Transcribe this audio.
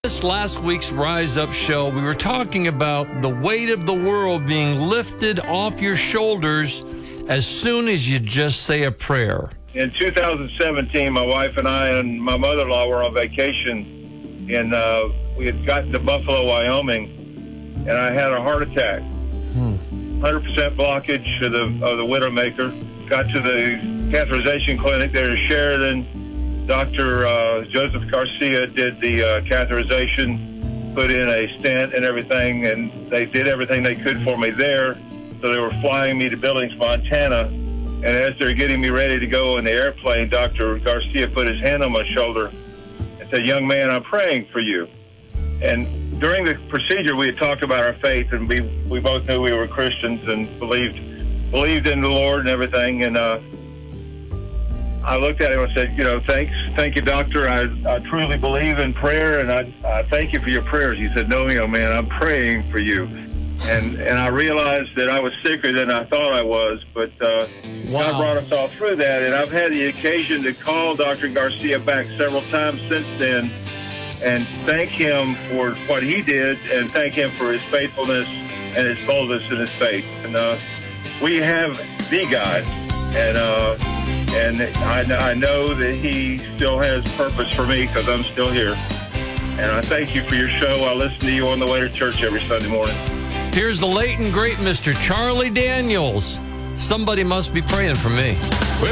This last week's Rise Up show, we were talking about the weight of the world being lifted off your shoulders as soon as you just say a prayer. In 2017, my wife and I and my mother-in-law were on vacation, and we had gotten to Buffalo, Wyoming, and I had a heart attack. 100% blockage of the widowmaker. Got to the catheterization clinic there in Sheridan. Dr. Joseph Garcia did the catheterization, put in a stent and everything, and they did everything they could for me there. So they were flying me to Billings, Montana, and as they're getting me ready to go in the airplane, Dr. Garcia put his hand on my shoulder and said, "Young man, I'm praying for you." And during the procedure, we had talked about our faith, and we both knew we were Christians and believed in the Lord and everything. And I looked at him and said, thank you, doctor. I truly believe in prayer, and I thank you for your prayers. He said, "No, young man, I'm praying for you." And I realized that I was sicker than I thought I was, but God brought us all through that. And I've had the occasion to call Dr. Garcia back several times since then and thank him for what he did and thank him for his faithfulness and his boldness in his faith. And we have the God, and I know that he still has purpose for me because I'm still here. And I thank you for your show. I listen to you on the way to church every Sunday morning. Here's the late and great Mr. Charlie Daniels. Somebody must be praying for me.